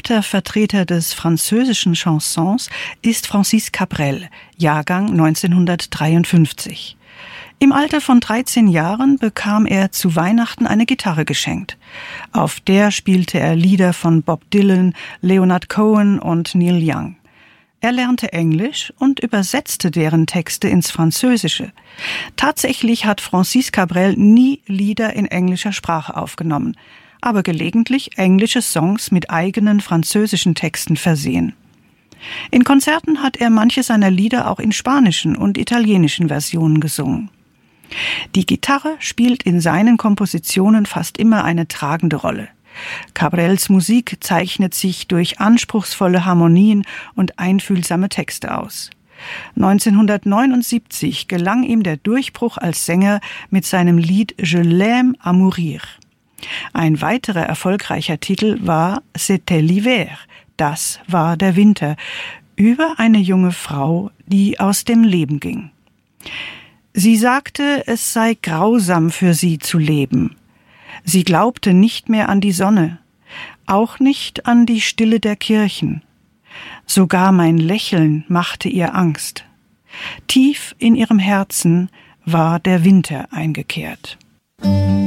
berühmter Vertreter des französischen Chansons ist Francis Cabrel, Jahrgang 1953. Im Alter von 13 Jahren bekam er zu Weihnachten eine Gitarre geschenkt. Auf der spielte er Lieder von Bob Dylan, Leonard Cohen und Neil Young. Er lernte Englisch und übersetzte deren Texte ins Französische. Tatsächlich hat Francis Cabrel nie Lieder in englischer Sprache aufgenommen, aber gelegentlich englische Songs mit eigenen französischen Texten versehen. In Konzerten hat er manche seiner Lieder auch in spanischen und italienischen Versionen gesungen. Die Gitarre spielt in seinen Kompositionen fast immer eine tragende Rolle. Cabrels Musik zeichnet sich durch anspruchsvolle Harmonien und einfühlsame Texte aus. 1979 gelang ihm der Durchbruch als Sänger mit seinem Lied Je l'aime à mourir. Ein weiterer erfolgreicher Titel war C'était l'hiver, das war der Winter, über eine junge Frau, die aus dem Leben ging. Sie sagte, es sei grausam für sie zu leben. Sie glaubte nicht mehr an die Sonne, auch nicht an die Stille der Kirchen. Sogar mein Lächeln machte ihr Angst. Tief in ihrem Herzen war der Winter eingekehrt.